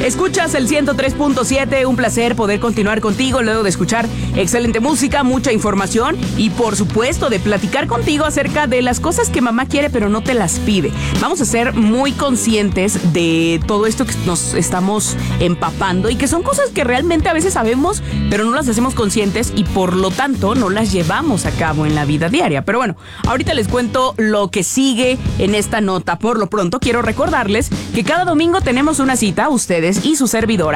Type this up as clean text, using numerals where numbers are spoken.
Escuchas el 103.7, un placer poder continuar contigo luego de escuchar excelente música, mucha información y por supuesto de platicar contigo acerca de las cosas que mamá quiere pero no te las pide. Vamos a ser muy conscientes de todo esto que nos estamos empapando y que son cosas que realmente a veces sabemos pero no las hacemos conscientes y por lo tanto no las llevamos a cabo en la vida diaria. Pero bueno, ahorita les cuento lo que sigue en esta nota. Por lo pronto quiero recordarles que cada domingo tenemos una cita, ustedes y su servidora,